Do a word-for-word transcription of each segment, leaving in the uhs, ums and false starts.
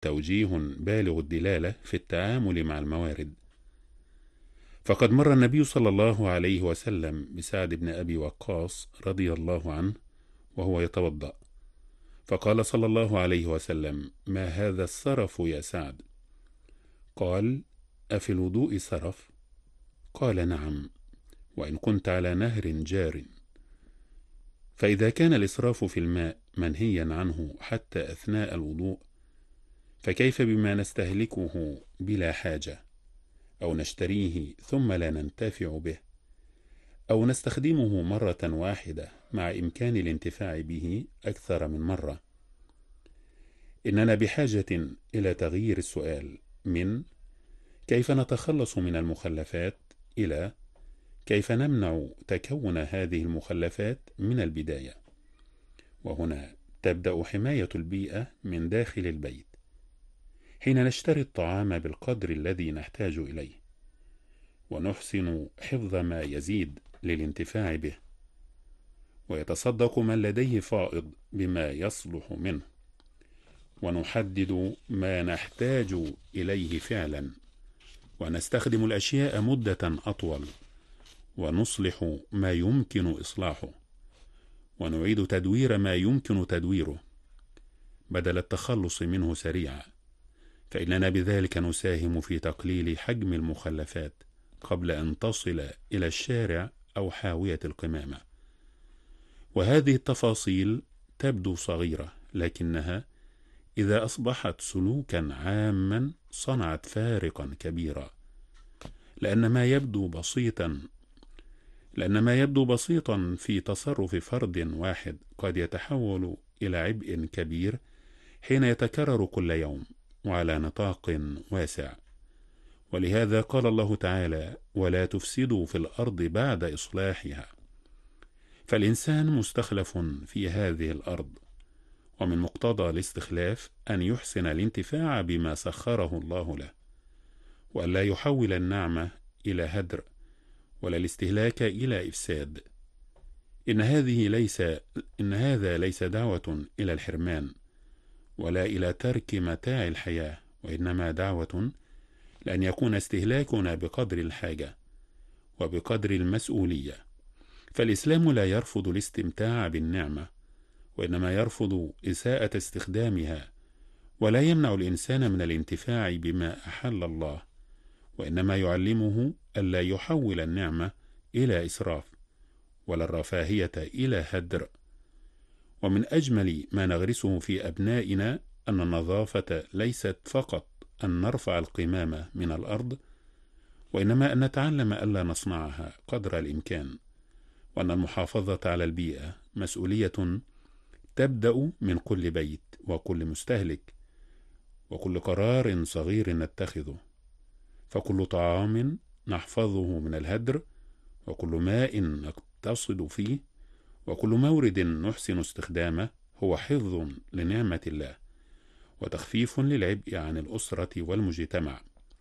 توجيه بالغ الدلالة في التعامل مع الموارد. فقد مر النبي صلى الله عليه وسلم بسعد بن أبي وقاص رضي الله عنه وهو يتوضأ، فقال صلى الله عليه وسلم: ما هذا السرف يا سعد؟ قال: أفي الوضوء سرف؟ قال: نعم، وإن كنت على نهر جار. فإذا كان الإسراف في الماء منهيا عنه حتى أثناء الوضوء، فكيف بما نستهلكه بلا حاجة، أو نشتريه ثم لا ننتفع به، أو نستخدمه مرة واحدة مع إمكان الانتفاع به أكثر من مرة؟ إننا بحاجة إلى تغيير السؤال من كيف نتخلص من المخلفات إلى كيف نمنع تكون هذه المخلفات من البداية. وهنا تبدأ حماية البيئة من داخل البيت، حين نشتري الطعام بالقدر الذي نحتاج إليه، ونحسن حفظ ما يزيد للانتفاع به، ويتصدق من لديه فائض بما يصلح منه، ونحدد ما نحتاج إليه فعلا، ونستخدم الأشياء مدة أطول، ونصلح ما يمكن إصلاحه، ونعيد تدوير ما يمكن تدويره بدل التخلص منه سريعا، فإننا بذلك نساهم في تقليل حجم المخلفات قبل أن تصل إلى الشارع أو حاوية القمامة. وهذه التفاصيل تبدو صغيرة، لكنها إذا أصبحت سلوكا عاما صنعت فارقا كبيرا، لأن ما يبدو بسيطا لأن ما يبدو بسيطا في تصرف فرد واحد قد يتحول إلى عبء كبير حين يتكرر كل يوم وعلى نطاق واسع. ولهذا قال الله تعالى: ولا تفسدوا في الأرض بعد إصلاحها. فالإنسان مستخلف في هذه الأرض، ومن مقتضى الاستخلاف أن يحسن الانتفاع بما سخره الله له، وألا يحول النعمة إلى هدر، ولا الاستهلاك إلى إفساد. إن هذه ليس إن هذا ليس دعوة إلى الحرمان ولا إلى ترك متاع الحياة، وإنما دعوة لأن يكون استهلاكنا بقدر الحاجة وبقدر المسؤولية. فالإسلام لا يرفض الاستمتاع بالنعمة، وإنما يرفض إساءة استخدامها، ولا يمنع الإنسان من الانتفاع بما أحل الله، وإنما يعلمه ألا يحول النعمة إلى إسراف، ولا الرفاهية إلى هدر. ومن أجمل ما نغرسه في أبنائنا أن النظافة ليست فقط أن نرفع القمامة من الأرض، وإنما أن نتعلم ألا نصنعها قدر الإمكان، وأن المحافظة على البيئة مسؤولية تبدأ من كل بيت وكل مستهلك وكل قرار صغير نتخذه. فكل طعام نحفظه من الهدر، وكل ماء نقتصد فيه، وكل مورد نحسن استخدامه هو حفظ لنعمة الله، وتخفيف للعبء عن الأسرة والمجتمع،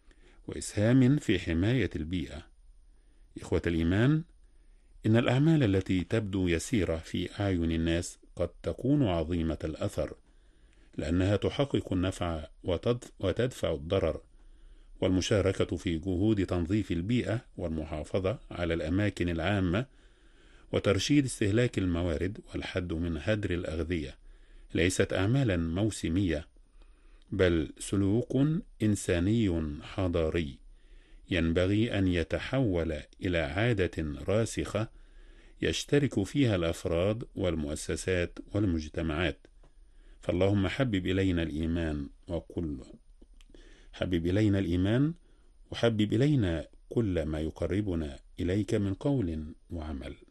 وإسهام في حماية البيئة. إخوة الإيمان، إن الأعمال التي تبدو يسيرة في أعين الناس قد تكون عظيمة الأثر، لأنها تحقق النفع وتدفع الضرر. والمشاركة في جهود تنظيف البيئة والمحافظة على الأماكن العامة وترشيد استهلاك الموارد والحد من هدر الأغذية ليست أعمالا موسمية، بل سلوك إنساني حضاري ينبغي أن يتحول إلى عادة راسخة يشترك فيها الأفراد والمؤسسات والمجتمعات. فاللهم حبب إلينا الإيمان وكل حبب إلينا الإيمان وحبب إلينا كل ما يقربنا إليك من قول وعمل.